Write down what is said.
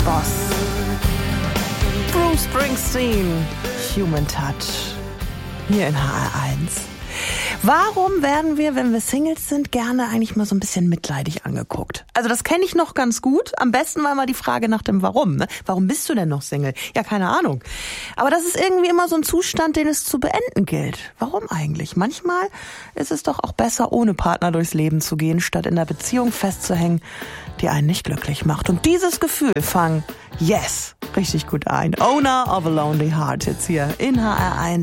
Boss. Bruce Springsteen, Human Touch, hier in HR1. Warum werden wir, wenn wir Singles sind, gerne eigentlich mal so ein bisschen mitleidig angeguckt? Also das kenne ich noch ganz gut. Am besten war mal die Frage nach dem Warum. Ne? Warum bist du denn noch Single? Ja, keine Ahnung. Aber das ist irgendwie immer so ein Zustand, den es zu beenden gilt. Warum eigentlich? Manchmal ist es doch auch besser, ohne Partner durchs Leben zu gehen, statt in einer Beziehung festzuhängen, die einen nicht glücklich macht. Und dieses Gefühl fangen, yes, richtig gut ein. Owner of a Lonely Heart jetzt hier in HR1.